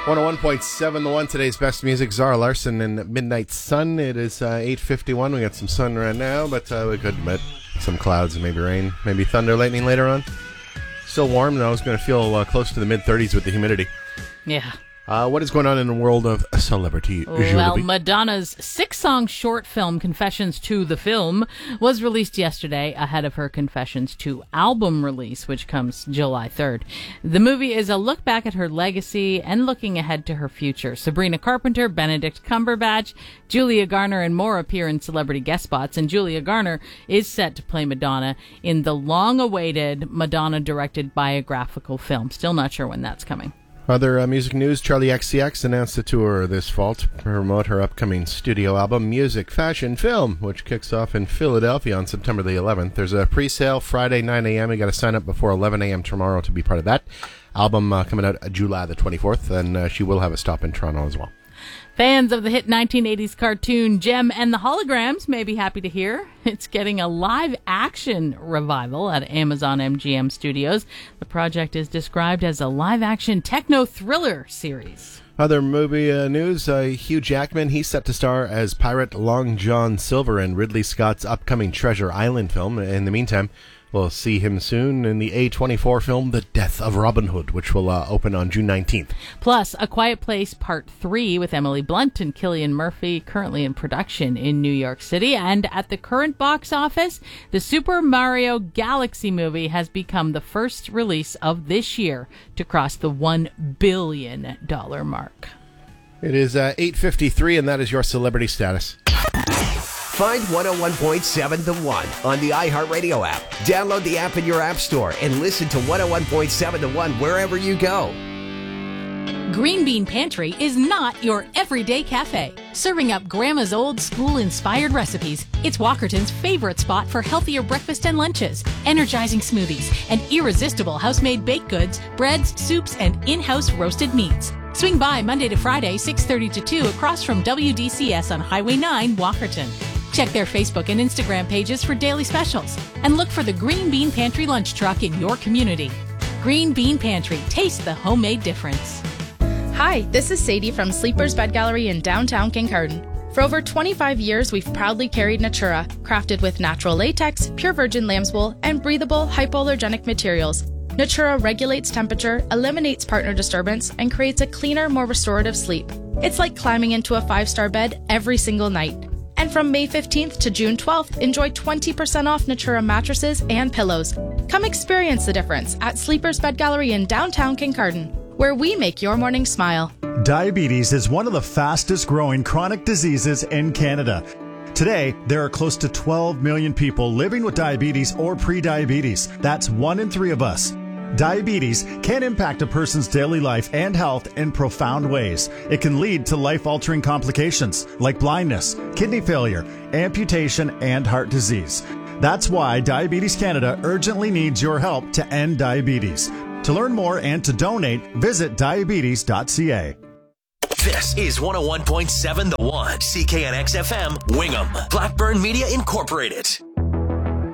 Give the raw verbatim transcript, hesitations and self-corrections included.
one oh one point seven The One, today's best music. Zara Larson and Midnight Sun. It is uh, eight fifty-one. We got some sun right now, but uh, we could admit some clouds and maybe rain, maybe thunder, lightning later on. Still warm, though. It's going to feel uh, close to the mid-thirties with the humidity. Yeah. Uh, what is going on in the world of celebrity? Well, Madonna's six-song short film, Confessions two the Film, was released yesterday ahead of her Confessions two album release, which comes July third. The movie is a look back at her legacy and looking ahead to her future. Sabrina Carpenter, Benedict Cumberbatch, Julia Garner, and more appear in celebrity guest spots, and Julia Garner is set to play Madonna in the long-awaited Madonna-directed biographical film. Still not sure when that's coming. Other uh, music news, Charli X C X announced a tour this fall to promote her upcoming studio album, Music, Fashion, Film, which kicks off in Philadelphia on September the eleventh. There's a pre-sale Friday, nine a.m. You got to sign up before eleven a.m. tomorrow to be part of that. Album uh, coming out July the twenty-fourth, and uh, she will have a stop in Toronto as well. Fans of the hit nineteen eighties cartoon Jem and the Holograms may be happy to hear it's getting a live-action revival at Amazon M G M Studios. The project is described as a live-action techno-thriller series. Other movie uh, news, uh, Hugh Jackman, he's set to star as Pirate Long John Silver in Ridley Scott's upcoming Treasure Island film. In the meantime, we'll see him soon in the A twenty-four film The Death of Robin Hood, which will uh, open on June nineteenth. Plus, A Quiet Place Part three with Emily Blunt and Cillian Murphy currently in production in New York City. And at the current box office, the Super Mario Galaxy movie has become the first release of this year to cross the one billion dollars mark. It is uh, eight fifty-three, and that is your celebrity status. Find one oh one point seven The One on the iHeartRadio app. Download the app in your app store and listen to one oh one point seven The One wherever you go. Green Bean Pantry is not your everyday cafe. Serving up Grandma's old school-inspired recipes, it's Walkerton's favorite spot for healthier breakfast and lunches, energizing smoothies, and irresistible house-made baked goods, breads, soups, and in-house roasted meats. Swing by Monday to Friday, six thirty to two, across from W D C S on Highway nine, Walkerton. Check their Facebook and Instagram pages for daily specials, and look for the Green Bean Pantry lunch truck in your community. Green Bean Pantry, taste the homemade difference. Hi, this is Sadie from Sleeper's Bed Gallery in downtown Kincardine. For over twenty-five years, we've proudly carried Natura, crafted with natural latex, pure virgin lamb's wool, and breathable, hypoallergenic materials. Natura regulates temperature, eliminates partner disturbance, and creates a cleaner, more restorative sleep. It's like climbing into a five-star bed every single night. And from May fifteenth to June twelfth, enjoy twenty percent off Natura mattresses and pillows. Come experience the difference at Sleeper's Bed Gallery in downtown Kincardine, where we make your morning smile. Diabetes is one of the fastest growing chronic diseases in Canada. Today, there are close to twelve million people living with diabetes or pre-diabetes. That's one in three of us. Diabetes can impact a person's daily life and health in profound ways. It can lead to life-altering complications like blindness, kidney failure, amputation, and heart disease. That's why Diabetes Canada urgently needs your help to end diabetes. To learn more and to donate, visit diabetes dot c a. This is one oh one point seven The One, C K N X F M, Wingham, Blackburn Media Incorporated.